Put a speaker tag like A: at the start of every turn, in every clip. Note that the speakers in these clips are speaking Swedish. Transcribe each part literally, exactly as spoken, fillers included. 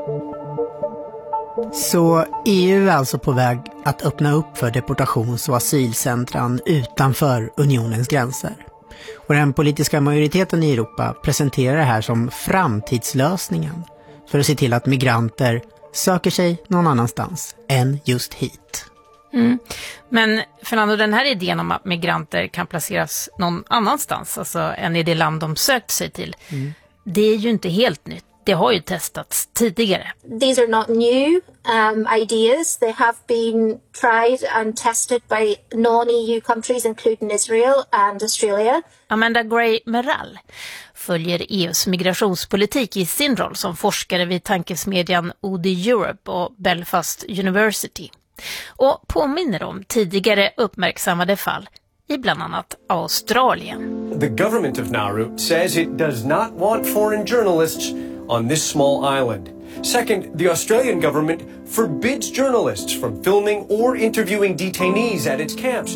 A: Så E U är alltså på väg att öppna upp för deportations- och asylcentran utanför unionens gränser. Och den politiska majoriteten i Europa presenterar det här som framtidslösningen för att se till att migranter söker sig någon annanstans än just hit.
B: Mm. Men Fernando, den här idén om att migranter kan placeras någon annanstans, alltså än i det land de sökt sig till, mm. det är ju inte helt nytt. Det har ju testats tidigare.
C: These are not new um, ideas. They have been tried and tested by non-E U countries, including Israel and Australia.
B: Amanda Gray Meral följer E U:s migrationspolitik i sin roll som forskare vid tankesmedjan O D Europe och Belfast University. Och påminner om tidigare uppmärksammade fall i bland annat Australien.
D: The government of Nauru says it does not want foreign journalists on this small island. Second, the Australian government forbids journalists from filming or interviewing detainees at its camps.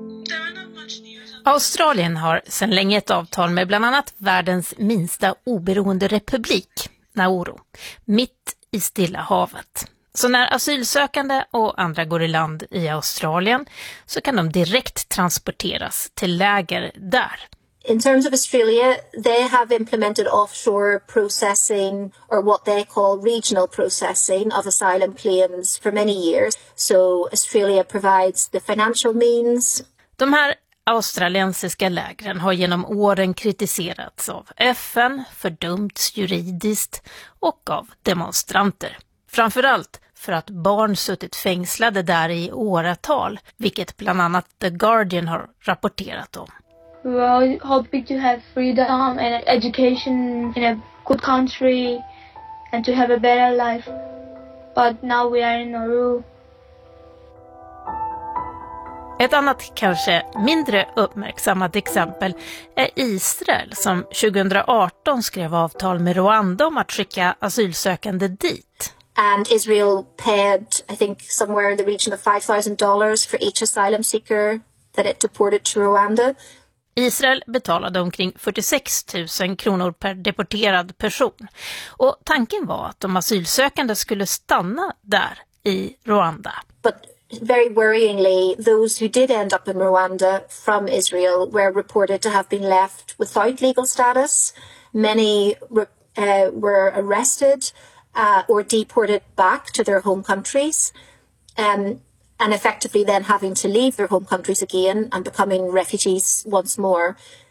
B: Australien har sedan länge ett avtal med bland annat världens minsta oberoende republik, Nauru, mitt i Stilla havet. Så när asylsökande och andra går i land i Australien så kan de direkt transporteras till läger där.
C: In terms of Australia, they have implemented offshore processing, or what they call regional processing, of asylum claims for many years. So Australia provides the financial means.
B: De här australiensiska lägren har genom åren kritiserats av F N, fördömts juridiskt och av demonstranter. Framförallt för att barn suttit fängslade där i åratal, vilket bland annat The Guardian har rapporterat om.
E: We were all hoping to have freedom and education in a good country and to have a better life. But now we are in Nauru.
B: Ett annat, kanske mindre uppmärksammat exempel är Israel som tjugoarton skrev avtal med Rwanda om att skicka asylsökande dit.
C: And Israel paid, I think, somewhere in the region of five thousand dollars for each asylum seeker that it deported to Rwanda.
B: Israel betalade omkring fyrtiosex tusen kronor per deporterad person. Och tanken var att de asylsökande skulle stanna där i Rwanda.
C: But very worryingly, those who did end up in Rwanda from Israel were reported to have been left without legal status. Many uh, were arrested uh, or deported back to their home countries. Um, and effectively then having to leave their home countries again and becoming refugees once more.